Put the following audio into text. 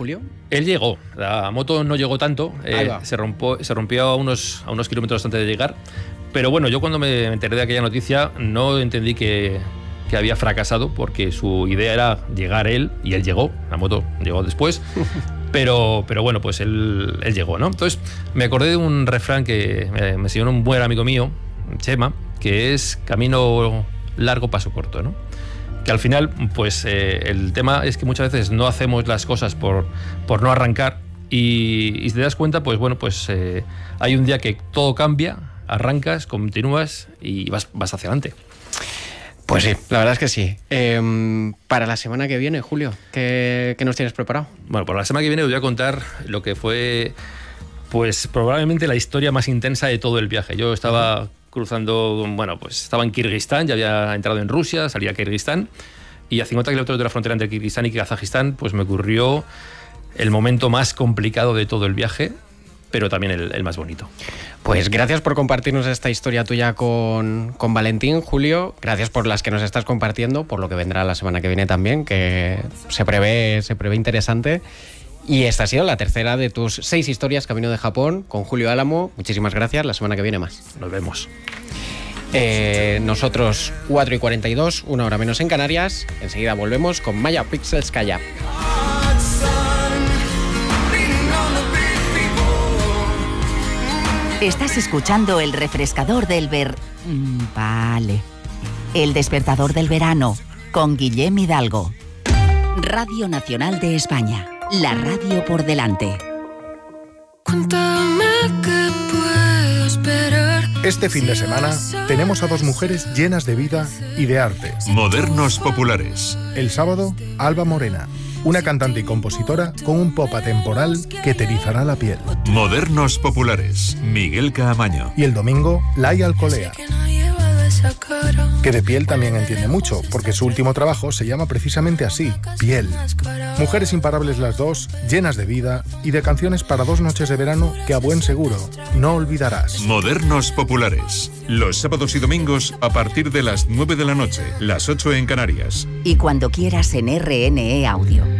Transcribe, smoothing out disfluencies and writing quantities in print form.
Julio? Él llegó, la moto no llegó tanto, se rompió a unos kilómetros antes de llegar, pero bueno, yo cuando me enteré de aquella noticia no entendí que había fracasado, porque su idea era llegar él, y él llegó, la moto llegó después, pero bueno, pues él llegó, ¿no? Entonces me acordé de un refrán que me enseñó un buen amigo mío, Chema, que es camino largo, paso corto, ¿no? Que al final, pues el tema es que muchas veces no hacemos las cosas por no arrancar, y si te das cuenta, pues bueno, pues hay un día que todo cambia, arrancas, continúas y vas hacia adelante. Pues sí, la verdad es que sí. Para la semana que viene, Julio, ¿qué nos tienes preparado? Bueno, para la semana que viene os voy a contar lo que fue, pues probablemente la historia más intensa de todo el viaje. Yo estaba cruzando, bueno, pues estaba en Kirguistán, ya había entrado en Rusia, salí a Kirguistán, y a 50 kilómetros de la frontera entre Kirguistán y Kazajistán, pues me ocurrió el momento más complicado de todo el viaje, pero también el más bonito. Pues gracias por compartirnos esta historia tuya con Valentín, Julio. Gracias por las que nos estás compartiendo, por lo que vendrá la semana que viene también, que se prevé interesante. Y esta ha sido la tercera de tus 6 historias Camino de Japón con Julio Álamo. Muchísimas gracias. La semana que viene más. Nos vemos. Nosotros 4:42, 1 hora menos en Canarias. Enseguida volvemos con Maya Pixelskaya. Estás escuchando el refrescador del Vale. El despertador del verano, con Guillem Hidalgo. Radio Nacional de España. La radio por delante. Cuéntame qué puedo esperar. Este fin de semana tenemos a 2 mujeres llenas de vida y de arte. Modernos populares. El sábado, Alba Morena, una cantante y compositora con un pop atemporal que te erizará la piel. Modernos populares. Miguel Caamaño. Y el domingo, Laia Alcolea, que de piel también entiende mucho, porque su último trabajo se llama precisamente así, Piel. Mujeres imparables las dos, llenas de vida y de canciones para 2 noches de verano que a buen seguro no olvidarás. Modernos populares. Los sábados y domingos a partir de las 9 de la noche, las 8 en Canarias. Y cuando quieras en RNE Audio.